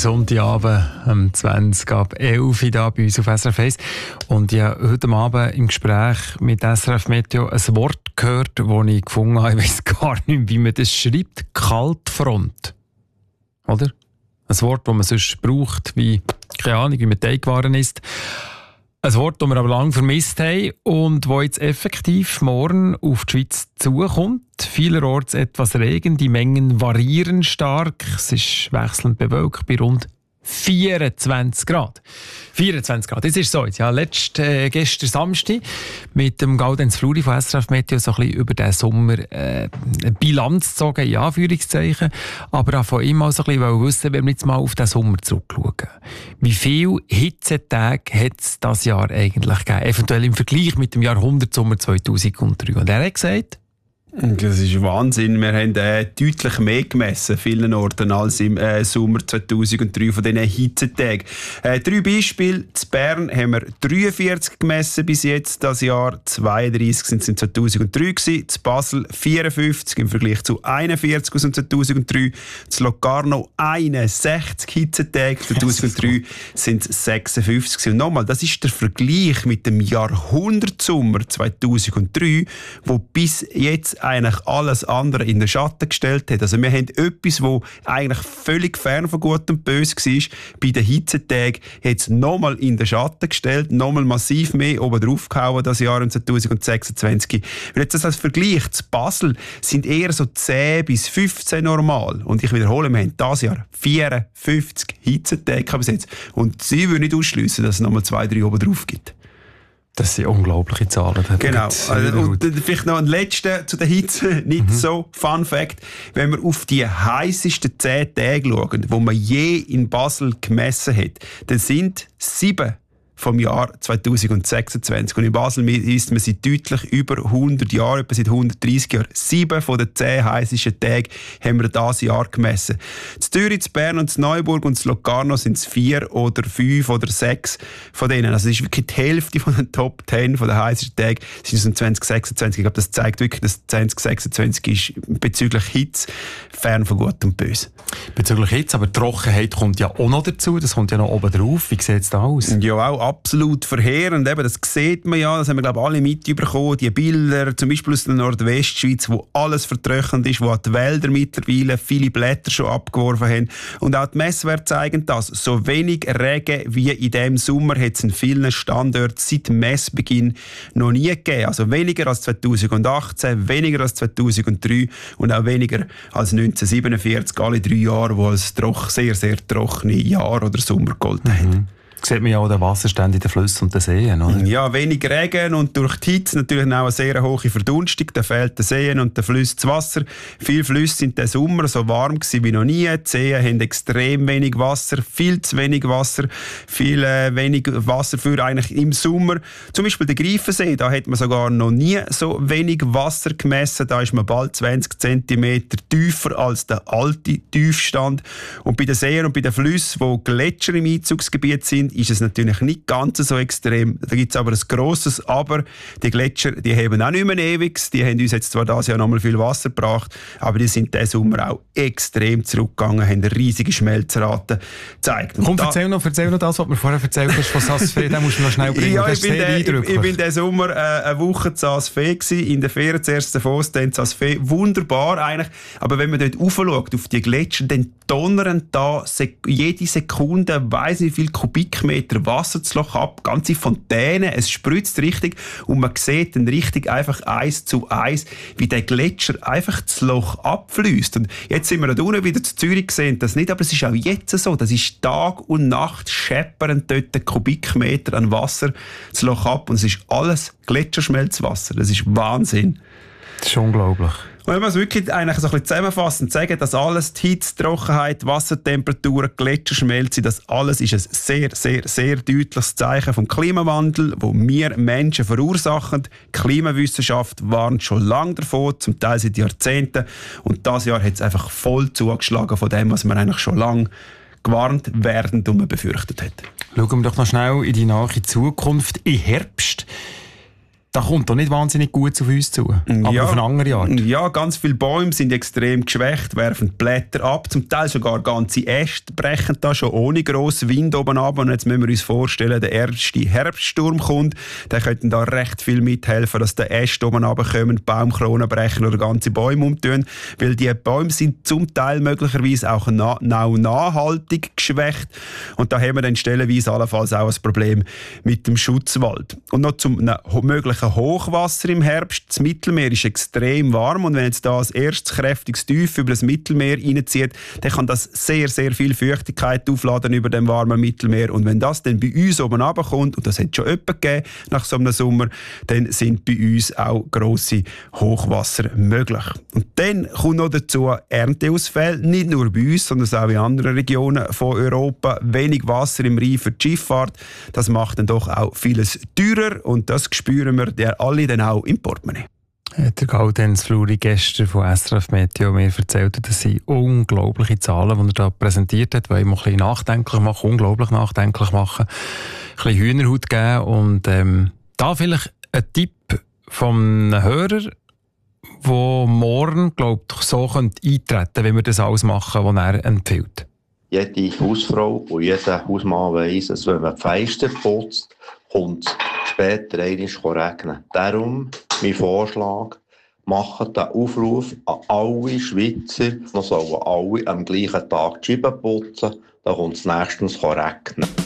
Sonntagabend um 20 ab 11 Uhr hier bei uns auf SRF 1. Und ich habe heute Abend im Gespräch mit SRF Meteo ein Wort gehört, das ich gefunden habe. Ich weiss gar nicht, wie man das schreibt. Kaltfront. Oder? Ein Wort, das man sonst braucht, wie, keine Ahnung, wie man Teigwaren isst. Ein Wort, das wir aber lange vermisst haben und das jetzt effektiv morgen auf die Schweiz zukommt. Vielerorts etwas Regen, die Mengen variieren stark. Es ist wechselnd bewölkt bei rund 24 Grad. 24 Grad, das ist so. Ja, gestern Samstag mit dem Gaudenz Fluri von SRF Meteo so ein bisschen über den Sommer eine Bilanz gezogen, in Anführungszeichen. Aber auch von ihm auch so ein bisschen wissen, wenn wir jetzt mal auf den Sommer zurückschauen. Wie viele Hitzetage hat es dieses Jahr eigentlich gegeben? Eventuell im Vergleich mit dem Jahrhundertsommer 2003. Und er hat gesagt, das ist Wahnsinn. Wir haben deutlich mehr gemessen, vielen Orten, als im Sommer 2003 von diesen Hitzetagen. 3 Beispiele. In Bern haben wir 43 gemessen bis jetzt das Jahr. 32 sind es in 2003 gewesen. In Basel 54 im Vergleich zu 41 aus dem 2003. In Locarno 61 Hitzetage. 2003 sind es 56 gewesen. Und nochmal, das ist der Vergleich mit dem Jahrhundertsommer 2003, wo bis jetzt eigentlich alles andere in den Schatten gestellt hat. Also wir haben etwas, das eigentlich völlig fern von Gut und Böse war. Bei den Hitzetagen hat es nochmal in den Schatten gestellt, nochmal massiv mehr oben drauf gehauen, das Jahr 2026. Wenn jetzt das als Vergleich zu Basel sind eher so 10 bis 15 normal. Und ich wiederhole, wir haben dieses Jahr 54 Hitzetage bis jetzt. Und sie würden nicht ausschliessen, dass es nochmal 2, 3 oben drauf gibt. Das sind unglaubliche Zahlen. Genau. Und vielleicht noch ein letzter zu der Hitze, nicht so Fun Fact. Wenn wir auf die heissesten 10 Tage schauen, die man je in Basel gemessen hat, dann sind 7 vom Jahr 2026. Und in Basel ist man seit deutlich über 100 Jahren, etwa seit 130 Jahren. 7 von den 10 heissesten Tagen haben wir dieses Jahr gemessen. In Zürich, in Bern und in Neuburg und in Locarno sind es 4 oder 5 oder 6 von denen. Also das ist wirklich die Hälfte von den Top 10 von den heissesten Tagen sind es in 2026. Ich glaube, das zeigt wirklich, dass 2026 ist bezüglich Hitze fern von Gut und Böse. Bezüglich Hitze, aber die Trockenheit kommt ja auch noch dazu. Das kommt ja noch oben drauf. Wie sieht es da aus? Ja, auch absolut verheerend. Eben, das sieht man ja, das haben wir glaube ich alle mitbekommen. Die Bilder, zum Beispiel aus der Nordwestschweiz, wo alles vertrocknet ist, wo auch die Wälder mittlerweile viele Blätter schon abgeworfen haben. Und auch die Messwerte zeigen das. So wenig Regen wie in diesem Sommer hat es in vielen Standorten seit Messbeginn noch nie gegeben. Also weniger als 2018, weniger als 2003 und auch weniger als 1947, alle 3 Jahre, wo es sehr, sehr trockene Jahre oder Sommer gegolten hat. Sieht man ja auch den Wasserstand in den Flüssen und den Seen, oder? Ja, wenig Regen und durch die Hitze natürlich auch eine sehr hohe Verdunstung. Da fehlt den Seen und den Flüssen das Wasser. Viele Flüsse sind diesen Sommer so warm gewesen wie noch nie. Die Seen haben extrem wenig Wasser, viel zu wenig Wasser, viel wenig Wasser für eigentlich im Sommer. Zum Beispiel der Greifensee, da hat man sogar noch nie so wenig Wasser gemessen. Da ist man bald 20 cm tiefer als der alte Tiefstand. Und bei den Seen und bei den Flüssen, wo Gletscher im Einzugsgebiet sind, ist es natürlich nicht ganz so extrem. Da gibt es aber ein grosses Aber. Die Gletscher, die haben auch nicht mehr ewig. Die haben uns jetzt zwar dieses Jahr noch mal viel Wasser gebracht, aber die sind diesen Sommer auch extrem zurückgegangen, haben riesige Schmelzraten gezeigt. Komm, erzähl noch das, was du mir vorher erzählt hast von Saas-Fee. Den musst du noch schnell bringen. Ja, ich bin diesen Sommer eine Woche in Saas-Fee gewesen, in der Ferien zuerst Davos, dann Saas-Fee. Wunderbar eigentlich. Aber wenn man dort raufschaut, auf die Gletscher, dann donnern da jede Sekunde, weiss nicht wie viel Kubikmeter Wasser das Loch ab, ganze Fontäne, es spritzt richtig und man sieht dann richtig einfach 1:1, wie der Gletscher einfach das Loch abfließt. Und jetzt sind wir da unten wieder zu Zürich, sehen das nicht, aber es ist auch jetzt so, das ist Tag und Nacht scheppern dort Kubikmeter an Wasser das Loch ab und es ist alles Gletscherschmelzwasser. Das ist Wahnsinn. Das ist unglaublich. Und wenn man es wirklich eigentlich so ein bisschen zusammenfassend sagen, dass alles, die Hitze, Trockenheit, Wassertemperaturen, Gletscherschmelze, das alles ist ein sehr, sehr, sehr deutliches Zeichen vom Klimawandel, wo wir Menschen verursachen. Die Klimawissenschaft warnt schon lange davon, zum Teil seit Jahrzehnten. Und dieses Jahr hat es einfach voll zugeschlagen von dem, was man eigentlich schon lange gewarnt werden und man befürchtet hat. Schauen wir doch noch schnell in die nahe Zukunft. Im Herbst da kommt doch nicht wahnsinnig gut auf uns zu, aber auf eine andere Art. Ja, ganz viele Bäume sind extrem geschwächt, werfen die Blätter ab, zum Teil sogar ganze Äste brechen da schon ohne grossen Wind oben ab. Und jetzt müssen wir uns vorstellen, der erste Herbststurm kommt, der könnte da recht viel mithelfen, dass die Äste oben runterkommen, Baumkronen brechen oder ganze Bäume umtun, weil die Bäume sind zum Teil möglicherweise auch nachhaltig geschwächt und da haben wir dann stellenweise allenfalls auch ein Problem mit dem Schutzwald. Und noch zum möglichen Hochwasser im Herbst. Das Mittelmeer ist extrem warm und wenn jetzt da ein erstes kräftiges Tief über das Mittelmeer reinzieht, dann kann das sehr, sehr viel Feuchtigkeit aufladen über dem warmen Mittelmeer und wenn das dann bei uns oben runterkommt, und das hat schon öppe gegeben nach so einem Sommer, dann sind bei uns auch grosse Hochwasser möglich. Und dann kommt noch dazu Ernteausfälle, nicht nur bei uns, sondern auch in anderen Regionen von Europa. Wenig Wasser im Rhein für die Schifffahrt, das macht dann doch auch vieles teurer und das spüren wir alle dann auch im Portemonnaie. Der Gaudenz Fluri gestern von SRF Meteo mir erzählt, das sind unglaubliche Zahlen, die er da präsentiert hat, die ihm ein bisschen nachdenklich machen, unglaublich nachdenklich machen, ein bisschen Hühnerhaut geben und da vielleicht ein Tipp vom Hörer, der morgen, glaube ich, so eintreten könnte, wenn wir das alles machen, was er empfiehlt. Jede Hausfrau und jeder Hausmann weiss, dass wenn man die Fenster putzt, kommt es später einmal regnen. Darum mein Vorschlag, macht den Aufruf an alle Schweizer, noch sollen alle am gleichen Tag die Scheiben putzen, dann kommt es nächstens regnen.